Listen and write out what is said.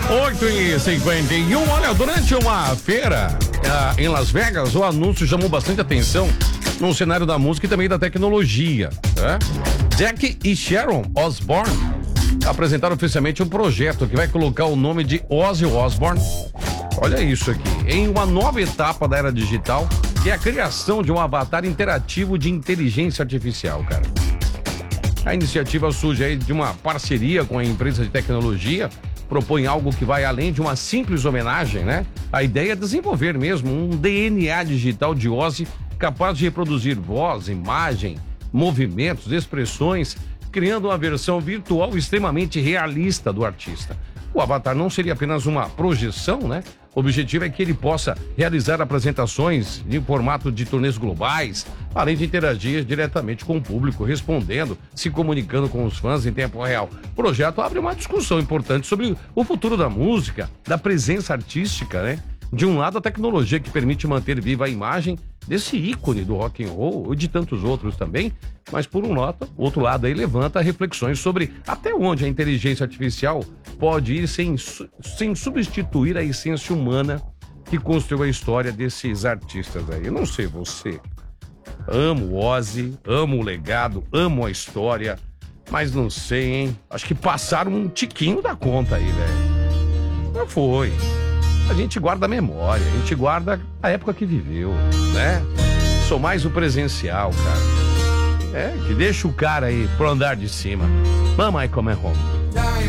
8h51, olha, durante uma feira em Las Vegas, o anúncio chamou bastante atenção no cenário da música e também da tecnologia. Jack e Sharon Osbourne apresentaram oficialmente um projeto que vai colocar o nome de Ozzy Osbourne, olha isso aqui, em uma nova etapa da era digital, que é a criação de um avatar interativo de inteligência artificial, cara. A iniciativa surge aí de uma parceria com a empresa de tecnologia, propõe algo que vai além de uma simples homenagem, né? A ideia é desenvolver mesmo um DNA digital de Ozzy capaz de reproduzir voz, imagem, movimentos, expressões, criando uma versão virtual extremamente realista do artista. O avatar não seria apenas uma projeção, né? O objetivo é que ele possa realizar apresentações em formato de turnês globais, além de interagir diretamente com o público, respondendo, se comunicando com os fãs em tempo real. O projeto abre uma discussão importante sobre o futuro da música, da presença artística, né? De um lado, a tecnologia que permite manter viva a imagem desse ícone do rock and roll e de tantos outros também, mas por outro lado aí levanta reflexões sobre até onde a inteligência artificial pode ir sem substituir a essência humana que construiu a história desses artistas aí. Eu não sei você, amo o Ozzy, amo o legado, amo a história, mas não sei, hein? Acho que passaram um tiquinho da conta aí, velho. Não foi. A gente guarda a memória, a gente guarda a época que viveu, né? Sou mais o presencial, cara. Que deixa o cara aí pro andar de cima. Mama I Come Home.